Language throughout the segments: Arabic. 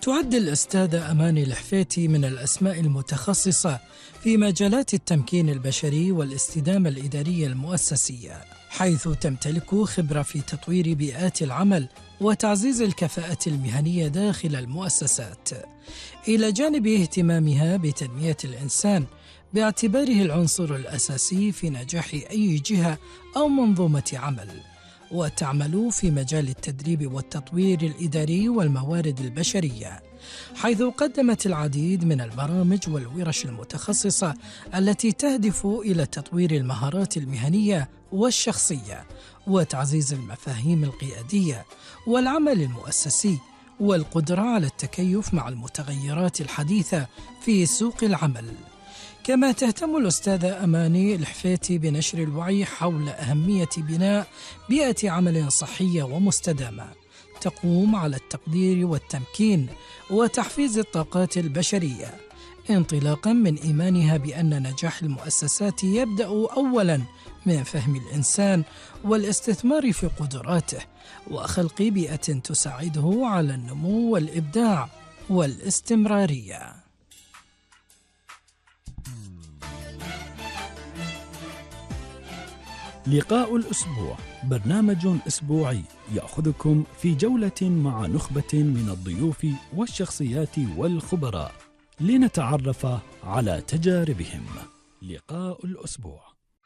تعد الأستاذة أماني الحفيتي من الأسماء المتخصصة في مجالات التمكين البشري والاستدامة الإدارية المؤسسية، حيث تمتلك خبرة في تطوير بيئات العمل وتعزيز الكفاءة المهنية داخل المؤسسات، إلى جانب اهتمامها بتنمية الإنسان باعتباره العنصر الأساسي في نجاح أي جهة أو منظومة عمل. وتعمل في مجال التدريب والتطوير الإداري والموارد البشرية، حيث قدمت العديد من البرامج والورش المتخصصة التي تهدف إلى تطوير المهارات المهنية والشخصية وتعزيز المفاهيم القيادية والعمل المؤسسي والقدرة على التكيف مع المتغيرات الحديثة في سوق العمل. كما تهتم الأستاذة أماني الحفيتي بنشر الوعي حول أهمية بناء بيئة عمل صحية ومستدامة تقوم على التقدير والتمكين وتحفيز الطاقات البشرية، انطلاقا من إيمانها بأن نجاح المؤسسات يبدأ أولا من فهم الإنسان والاستثمار في قدراته وخلق بيئة تساعده على النمو والإبداع والاستمرارية. لقاء الأسبوع برنامج أسبوعي يأخذكم في جولة مع نخبة من الضيوف والشخصيات والخبراء لنتعرف على تجاربهم. لقاء الأسبوع.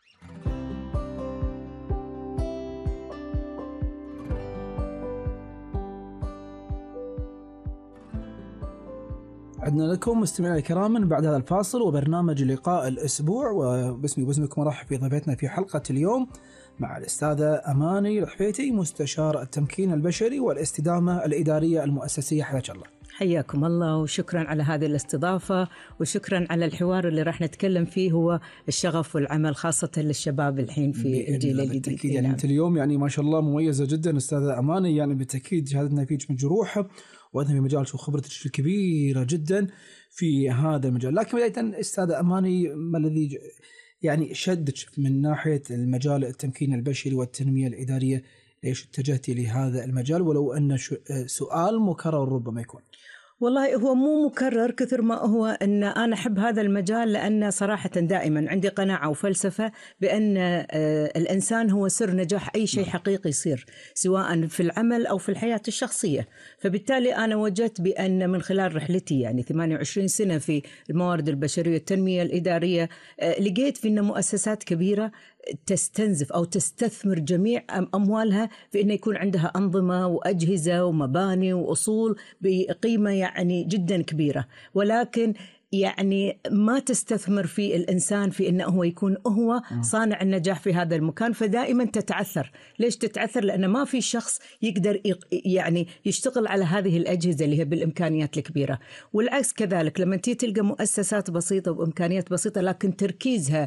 عدنا لكم مستمعينا الكرام بعد هذا الفاصل وبرنامج لقاء الأسبوع، وباسمي وباسمكم مرحب في ضيفتنا في حلقة اليوم مع الأستاذة أماني الحفيتي، مستشار التمكين البشري والاستدامة الإدارية المؤسسية. حياك الله. حياكم الله وشكرا على هذه الاستضافة وشكرا على الحوار اللي راح نتكلم فيه، هو الشغف والعمل خاصة للشباب الحين في الجيل الجديد. يعني أنت اليوم يعني ما شاء الله مميزة جدا أستاذة أماني، يعني بالتأكيد شهادتنا فيك من جروح وأيضا في مجال وخبرتك الكبيرة جدا في هذا المجال. لكن بداية أستاذة أماني، ما الذي يعني شدك من ناحية المجال التمكين البشري والتنمية الإدارية؟ ليش اتجهتي لهذا المجال، ولو أن سؤال مكرر ربما يكون؟ والله هو مو مكرر كثر ما هو أن أنا أحب هذا المجال، لأن صراحة دائما عندي قناعة وفلسفة بأن الإنسان هو سر نجاح أي شيء حقيقي يصير، سواء في العمل أو في الحياة الشخصية. فبالتالي أنا وجدت بأن من خلال رحلتي يعني 28 سنة في الموارد البشرية والتنمية الإدارية، لقيت في أن مؤسسات كبيرة تستنزف أو تستثمر جميع أموالها في أن يكون عندها أنظمة وأجهزة ومباني وأصول بقيمة يعني جدا كبيرة، ولكن يعني ما تستثمر في الإنسان في أنه هو يكون هو صانع النجاح في هذا المكان. فدائما تتعثر. ليش تتعثر؟ لأن ما في شخص يقدر يعني يشتغل على هذه الأجهزة اللي هي بالإمكانيات الكبيرة. والعكس كذلك، لما تلقى مؤسسات بسيطة وإمكانيات بسيطة لكن تركيزها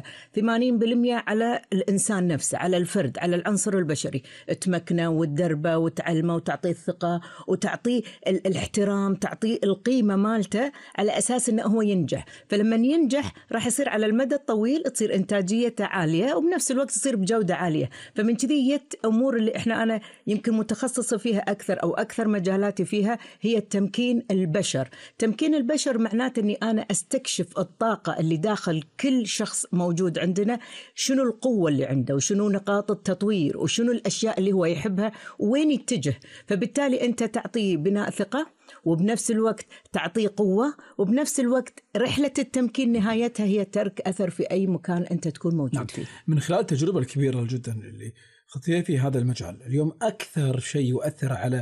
80% على الإنسان نفسه، على الفرد، على العنصر البشري، تمكنه وتدربه وتعلمه وتعطيه الثقة وتعطيه الاحترام، تعطيه القيمة مالته على أساس أنه هو ينجح. فلما ينجح راح يصير على المدى الطويل تصير إنتاجيته عالية وبنفس الوقت تصير بجودة عالية. فمن كذي جت أمور اللي أنا يمكن متخصصة فيها أكثر أو أكثر مجالاتي فيها هي التمكين البشر. تمكين البشر معناته أني أنا أستكشف الطاقة اللي داخل كل شخص موجود عندنا، شنو القوة اللي عنده وشنو نقاط التطوير وشنو الأشياء اللي هو يحبها وين يتجه. فبالتالي أنت تعطيه بناء ثقة وبنفس الوقت تعطيه قوة، وبنفس الوقت رحلة التمكين نهايتها هي ترك أثر في أي مكان أنت تكون موجود فيه. من خلال التجربة الكبيرة جدا اللي خضتيها في هذا المجال اليوم، أكثر شيء يؤثر على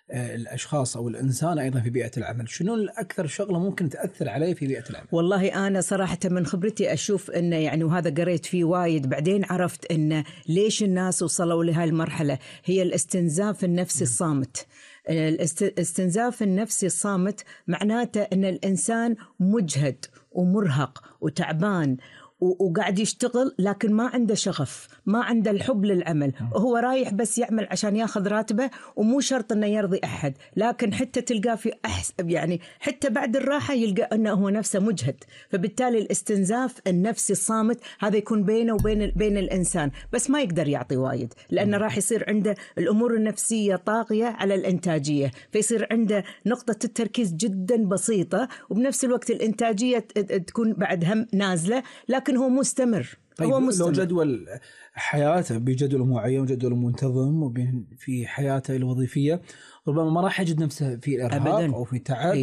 الأشخاص أو الإنسان أيضا في بيئة العمل، شنو الأكثر شغلة ممكن تأثر عليه في بيئة العمل؟ والله أنا صراحة من خبرتي أشوف أن يعني، وهذا قريت فيه وايد بعدين عرفت أن ليش الناس وصلوا لهذه المرحلة، هي الاستنزاف النفسي الصامت. الاستنزاف النفسي الصامت معناته أن الإنسان مجهد ومرهق وتعبان وقاعد يشتغل لكن ما عنده شغف، ما عنده الحب للعمل، وهو رايح بس يعمل عشان ياخذ راتبه، ومو شرط انه يرضي احد، لكن حتى تلقاه في يعني حتى بعد الراحه يلقى انه هو نفسه مجهد. فبالتالي الاستنزاف النفسي الصامت هذا يكون بينه وبين الانسان، بس ما يقدر يعطي وايد، لانه راح يصير عنده الامور النفسيه طاغيه على الانتاجيه، فيصير عنده نقطه التركيز جدا بسيطه، وبنفس الوقت الانتاجيه تكون بعد هم نازله، لكن هو مستمر. طيب هو مستمر. لو جدول حياته بجدول معين وجدول منتظم وبين في حياته الوظيفية، ربما ما راح يجد نفسه في إرهاق أو في تعب.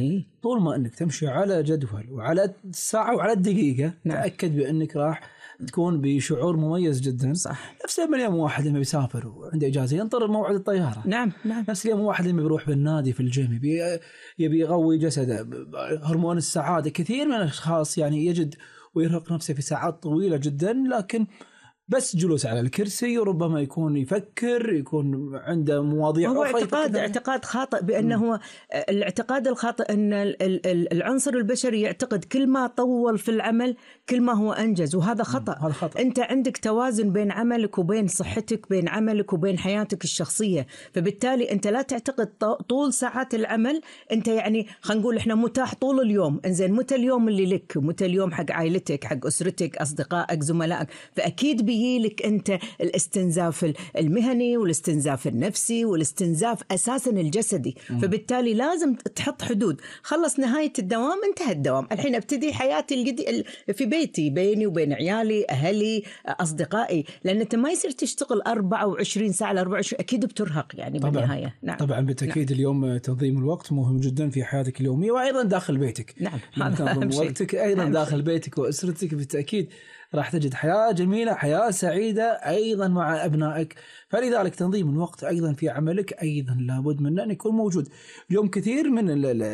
طول ما أنك تمشي على جدول وعلى الساعة وعلى الدقيقة، تأكد بأنك راح تكون بشعور مميز جدا. صح. نفس اليوم واحد لما بيسافر وعنده إجازة ينطر موعد الطيارة. نعم. نفس اليوم واحد لما بيروح بالنادي في الجيم يبي يقوي جسده، هرمون السعادة. كثير من الأشخاص يعني يجد ويرهق نفسه في ساعات طويلة جدا، لكن بس جلوس على الكرسي، وربما يكون يفكر، يكون عنده مواضيع هو اعتقاد خاطئ بأنه هو الاعتقاد الخاطئ أن العنصر البشري يعتقد كل ما طول في العمل كل ما هو أنجز، وهذا خطأ. أنت عندك توازن بين عملك وبين صحتك، بين عملك وبين حياتك الشخصية، فبالتالي أنت لا تعتقد طول ساعات العمل أنت يعني خلينا نقول إحنا متاح طول اليوم. إنزين متى اليوم اللي لك، متى اليوم حق عائلتك، حق أسرتك، أصدقائك، زملائك، فأكيد بيجيلك أنت الاستنزاف المهني والاستنزاف النفسي والاستنزاف أساسا الجسدي. فبالتالي لازم تحط حدود. خلص نهاية الدوام، انتهى الدوام، الحين ابتدي حياتي في بيتي، بيني وبين عيالي، أهلي، أصدقائي، لأن أنت ما يصير تشتغل 24 ساعة 24، أكيد بترهق يعني بالنهاية. نعم. طبعا بالتأكيد. نعم. اليوم تنظيم الوقت مهم جدا في حياتك اليومية، وأيضا داخل بيتك. نعم. تنظم وقتك أيضا داخل بيتك وأسرتك، بالتأكيد راح تجد حياة جميلة، حياة سعيدة أيضا مع أبنائك. فلذلك تنظيم الوقت أيضا في عملك أيضا لابد من أن يكون موجود. اليوم كثير من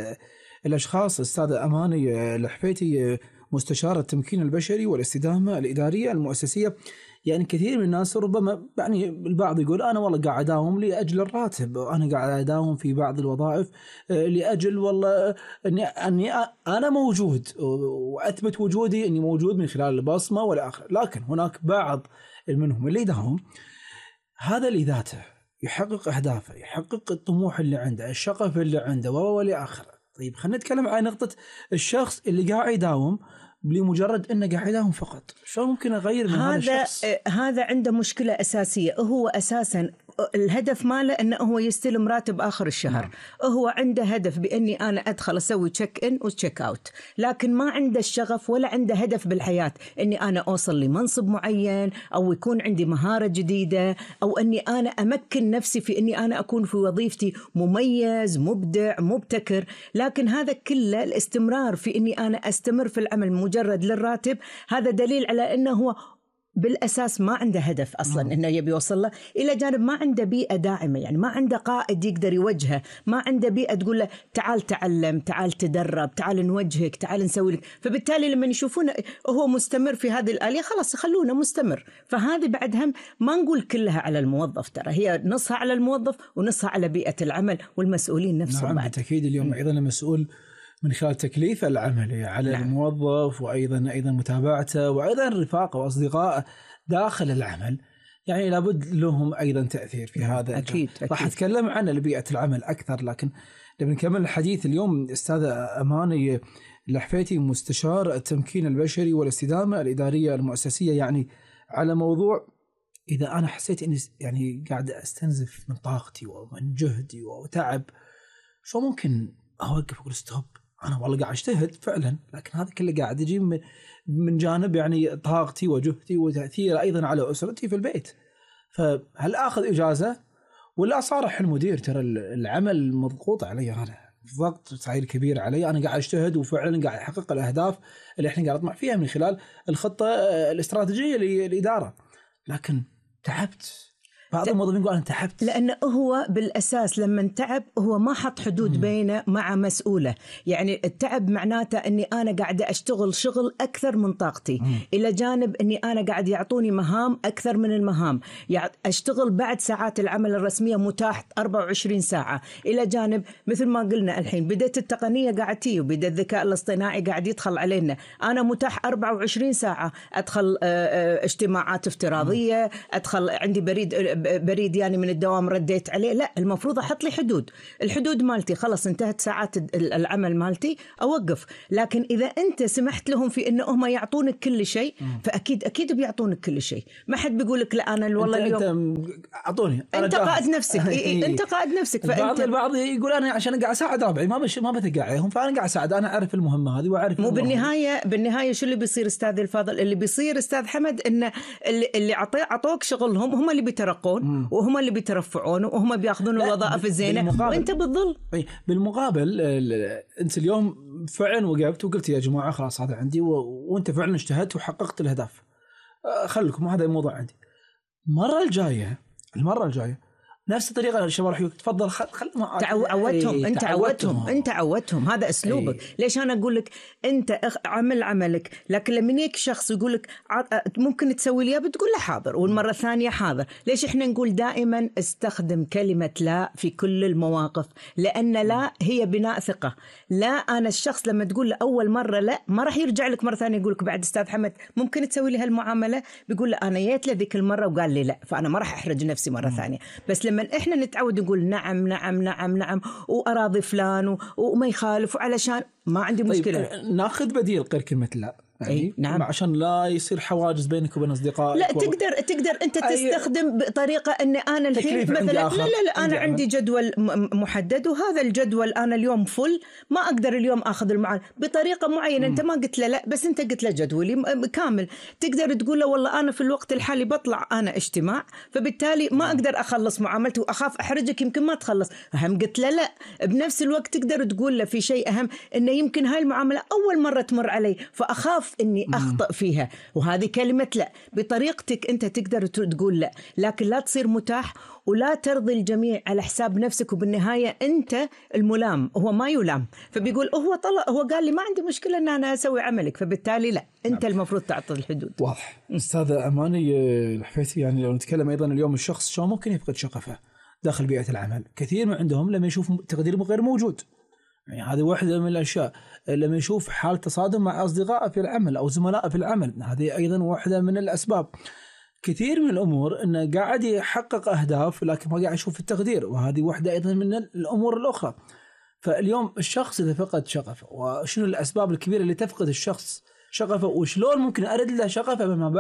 الأشخاص، أستاذة أماني الحفيتي مستشار التمكين البشري والاستدامة الإدارية المؤسسية، يعني كثير من الناس ربما يعني البعض يقول أنا والله قاعد أداوم لأجل الراتب، أنا قاعد أداوم في بعض الوظائف لأجل والله أني أنا موجود وأثبت وجودي أني موجود من خلال البصمة ولا آخر. لكن هناك بعض منهم اللي يداوم هذا لذاته، يحقق أهدافه، يحقق الطموح اللي عنده، الشغف اللي عنده ولا آخر. طيب خلينا نتكلم عن نقطة الشخص اللي قاعد يداوم لمجرد انه قاعد يداوم فقط. شو ممكن اغير من هذا الشخص؟ هذا عنده مشكلة أساسية. هو أساسا الهدف ماله أنه هو يستلم راتب آخر الشهر. هو عنده هدف بأني أنا أدخل أسوي تشيك إن وتشيك أوت، لكن ما عنده الشغف ولا عنده هدف بالحياة أني أنا أوصل لمنصب معين، أو يكون عندي مهارة جديدة، أو أني أنا أمكن نفسي في أني أنا أكون في وظيفتي مميز، مبدع، مبتكر. لكن هذا كله الاستمرار في أني أنا أستمر في العمل مجرد للراتب، هذا دليل على أنه هو بالأساس ما عنده هدف أصلاً إنه يبي يوصل له، إلى جانب ما عنده بيئة داعمة، يعني ما عنده قائد يقدر يوجهه، ما عنده بيئة تقول له تعال تعلم، تعال تدرب، تعال نوجهك، تعال نسوي لك. فبالتالي لما يشوفونه هو مستمر في هذه الآلية خلاص يخلونه مستمر. فهذه بعد هم ما نقول كلها على الموظف، ترى هي نصها على الموظف ونصها على بيئة العمل والمسؤولين نفسهم. نعم بالتأكيد. اليوم أيضا المسؤول من خلال تكليف العمل على الموظف، وأيضا متابعته، وأيضا رفاقه وأصدقائه داخل العمل، يعني لابد لهم أيضا تأثير في هذا. أكيد. راح أتكلم عن بيئة العمل أكثر، لكن لما نكمل الحديث اليوم أستاذة أماني الحفيتي مستشار التمكين البشري والاستدامة الإدارية المؤسسية، يعني على موضوع إذا أنا حسيت إني يعني قاعد أستنزف من طاقتي ومن جهدي وتعب، شو ممكن أوقف وأقول ستوب؟ أنا والله قاعد أجتهد فعلا، لكن هذا كله قاعد يجي من جانب يعني طاقتي وجهدي وتأثير أيضا على أسرتي في البيت. فهل أخذ إجازة ولا أصارح المدير ترى العمل مضغوط علي، أنا ضغط سعير كبير علي، أنا قاعد أجتهد وفعلا قاعد أحقق الأهداف اللي إحنا قاعد نطمع فيها من خلال الخطة الاستراتيجية للإدارة، لكن تعبت. بعض الموظفين يقول أنا تعبت، لأنه هو بالأساس لما تعب هو ما حط حدود بينه مع مسؤولة. يعني التعب معناته أني أنا قاعدة أشتغل شغل أكثر من طاقتي، إلى جانب أني أنا قاعد يعطوني مهام أكثر من المهام، أشتغل بعد ساعات العمل الرسمية متاح 24 ساعة، إلى جانب مثل ما قلنا الحين بدأت التقنية قاعد تي وبدأ الذكاء الاصطناعي قاعد يدخل علينا، أنا متاح 24 ساعة، أدخل اجتماعات افتراضية، أدخل عندي بريد يعني من الدوام رديت عليه. لا، المفروض أحط لي حدود. الحدود مالتي خلص انتهت ساعات العمل مالتي أوقف. لكن إذا أنت سمحت لهم في إنه هم يعطونك كل شيء، أكيد بيعطونك كل شيء. ما حد بيقولك لا أنا والله اليوم أعطوني، أنت قائد نفسك. أنت قائد نفسك. البعض يقول أنا عشان قاعد أساعد ربعي ما بتقع عليهم، فأنا قاعد أساعد، أنا أعرف المهمة هذه وأعرف. مو بالنهاية شو اللي بيصير أستاذ الفاضل؟ اللي بيصير أستاذ حمد إن اللي عطوك شغلهم هم اللي بيترقون وهم اللي بيترفعون وهم بياخذون الوظائف الزينة وأنت بالظل. بالمقابل أنت اليوم فعلا وقفت وقلت يا جماعة خلاص هذا عندي، وأنت فعلا اجتهدت وحققت الهدف، خلكم هذا الموضوع عندي. المرة الجاية نفس الطريقة الشباب راح تفضل عودتهم. انت عودتهم هذا اسلوبك. ليش انا اقول لك انت عمل عملك، لكن لما يجيك شخص يقول لك ممكن تسوي لي بتقول له حاضر، والمرة الثانية حاضر. ليش احنا نقول دائما استخدم كلمة لا في كل المواقف؟ لان لا هي بناء ثقة. لا، انا الشخص لما تقول له اول مرة لا ما راح يرجع لك مرة ثانية يقول لك بعد استاذ حمد ممكن تسوي لي هالمعاملة، بيقول له انا جيت له ذيك المرة وقال لي لا، فانا ما راح احرج نفسي مرة ثانية. بس لما احنا نتعود نقول نعم نعم نعم نعم وأراضي فلان وما يخالف، علشان ما عندي مشكلة. طيب ناخذ بديل غير كلمة لا، يعني نعم. عشان لا يصير حواجز بينك وبين أصدقائك. لا تقدر أنت تستخدم بطريقة أن أنا الحين مثلا لا أنا عندي جدول محدد، وهذا الجدول أنا اليوم فل، ما أقدر اليوم أخذ المعاملة بطريقة معينة. أنت ما قلت له لا، بس أنت قلت له جدولي كامل. تقدر تقول له والله أنا في الوقت الحالي بطلع أنا اجتماع، فبالتالي ما أقدر أخلص معاملته وأخاف أحرجك يمكن ما تخلص. أهم قلت له لا. بنفس الوقت تقدر تقول له في شيء أهم، إنه يمكن هاي المعاملة أول مرة تمر علي فأخاف إني أخطأ فيها، وهذه كلمة لا. بطريقتك أنت تقدر تقول لا، لكن لا تصير متاح ولا ترضي الجميع على حساب نفسك. وبالنهاية أنت الملام، هو ما يلام. فبيقول هو قال لي ما عندي مشكلة أن أنا أسوي عملك، فبالتالي لا، أنت المفروض تعطي الحدود. واضح. أستاذة أماني الحفيتي، يعني لو نتكلم أيضا اليوم الشخص شو ممكن يفقد شغفه داخل بيئة العمل. كثير من عندهم لما يشوف تقدير غير موجود، يعني هذه واحدة من الأشياء. لما يشوف حال تصادم مع أصدقائه في العمل أو زملائه في العمل، هذه أيضا واحدة من الأسباب. كثير من الأمور أنه قاعد يحقق أهداف لكن ما قاعد يشوف التقدير، وهذه واحدة أيضا من الأمور الأخرى. فاليوم الشخص إذا فقد شغفه، وشنو الأسباب الكبيرة اللي تفقد الشخص شغفه، وشلون ممكن أرد له شغفه ما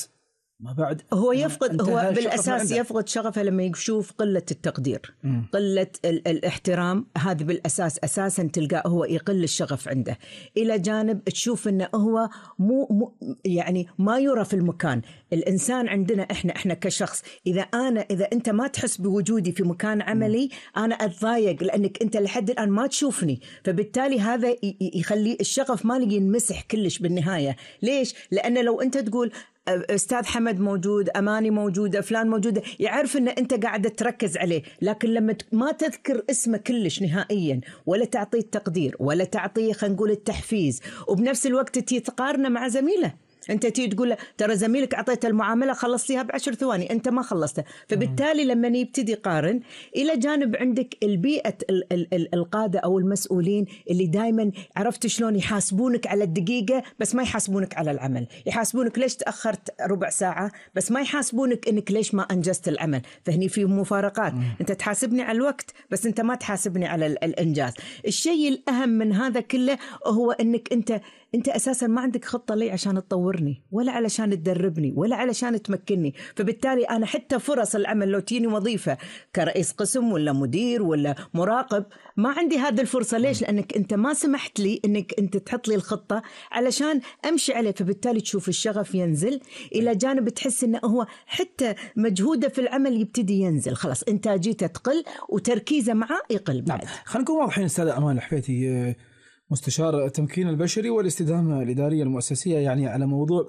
بعد هو يفقد، هو بالأساس يفقد شغفه لما يشوف قلة التقدير، قلة الاحترام. هذا بالأساس أساسا تلقاه هو يقل الشغف عنده. إلى جانب تشوف أنه هو يعني ما يرى في المكان. الإنسان عندنا إحنا كشخص، إذا أنت ما تحس بوجودي في مكان عملي أنا أتضايق، لأنك أنت لحد الآن ما تشوفني. فبالتالي هذا يخلي الشغف مالي ينمسح كلش بالنهاية. ليش؟ لأن لو أنت تقول أستاذ حمد موجود، أماني موجودة، فلان موجودة، يعرف أن أنت قاعدة تركز عليه. لكن لما ما تذكر اسمه كلش نهائيا، ولا تعطيه التقدير، ولا تعطيه خلينا نقول التحفيز، وبنفس الوقت تقارنه مع زميله. أنت تقول له ترى زميلك أعطيت المعاملة خلصتيها ب10 ثواني، أنت ما خلصتها. فبالتالي لما يبتدي قارن، إلى جانب عندك البيئة القادة أو المسؤولين اللي دايما عرفت شلون يحاسبونك على الدقيقة بس ما يحاسبونك على العمل، يحاسبونك ليش تأخرت ربع ساعة بس ما يحاسبونك إنك ليش ما أنجزت العمل. فهني في مفارقات. أنت تحاسبني على الوقت بس أنت ما تحاسبني على الإنجاز. الشيء الأهم من هذا كله هو إنك أنت أساسا ما عندك خطة لي عشان تطورني، ولا علشان تدربني، ولا علشان تمكنني. فبالتالي أنا حتى فرص العمل لو تيني وظيفة كرئيس قسم ولا مدير ولا مراقب ما عندي هذه الفرصة. ليش؟ لأنك أنت ما سمحت لي أنك أنت تحط لي الخطة علشان أمشي عليه. فبالتالي تشوف الشغف ينزل، إلى جانب تحس أنه هو حتى مجهوده في العمل يبتدي ينزل، خلاص إنتاجيته تقل وتركيزه معه يقل بعد. خلينا نكون واضحين. أستاذة أمان الحفيتي، مستشار التمكين البشري والاستدامة الإدارية المؤسسية، يعني على موضوع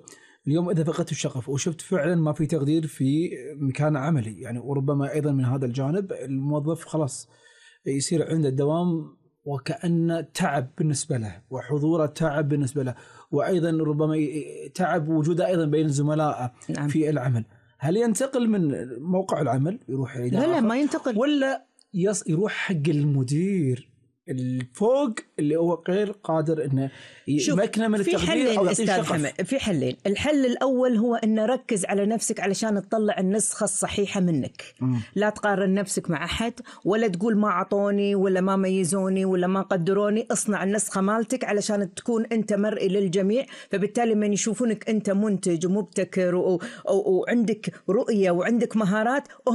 اليوم إذا فقدت الشغف وشفت فعلا ما في تقدير في مكان عملي يعني، وربما أيضا من هذا الجانب الموظف خلاص يصير عنده الدوام وكأنه تعب بالنسبة له، وحضوره تعب بالنسبة له، وأيضا ربما تعب وجوده أيضا بين زملائه نعم. في العمل. هل ينتقل من موقع العمل يروح إلى لا ما ينتقل، ولا يروح حق المدير الفوق اللي هو غير قادر انه يمكنه من التقدير او يعطيه شغف؟ في حلين. الحل الاول هو ان ركز على نفسك علشان تطلع النسخه الصحيحه منك. لا تقارن نفسك مع احد، ولا تقول ما عطوني ولا ما ميزوني ولا ما قدروني. اصنع النسخه مالتك علشان تكون انت مرئي للجميع، فبالتالي من يشوفونك انت منتج ومبتكر وعندك رؤيه وعندك مهارات